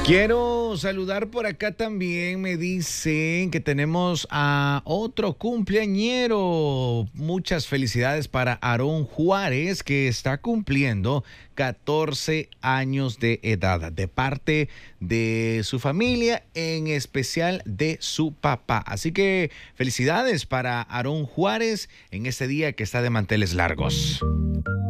Quiero saludar por acá también, me dicen que tenemos a otro cumpleañero. Muchas felicidades para Aarón Juárez, que está cumpliendo 14 años de edad, de parte de su familia, en especial de su papá. Así que felicidades para Aarón Juárez en este día que está de manteles largos.